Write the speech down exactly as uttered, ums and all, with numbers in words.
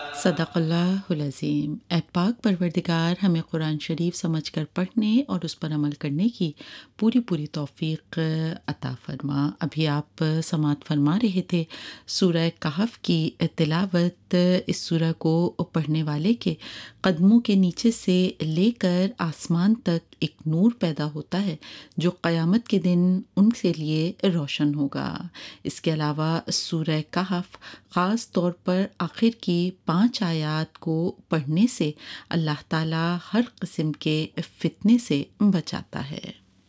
सदक़ल्लाहुल अज़ीम। ऐ पाक परवरदिगार हमें कुरान शरीफ समझ कर पढ़ने और उस पर अमल करने की पूरी पूरी तौफ़ीक़ अता फ़रमा। अभी आप समाअत फ़रमा रहे थे सूरह कहफ़ की तिलावत। इस सूरह को पढ़ने वाले के कदमों के नीचे से लेकर आसमान तक एक नूर पैदा होता है जो क़यामत के दिन उनके लिए रोशन होगा। इसके अलावा सूरह कहफ़ ख़ास तौर पर आखिर की पाँच आयात को पढ़ने से अल्लाह ताला हर किस्म के फ़ितने से बचाता है।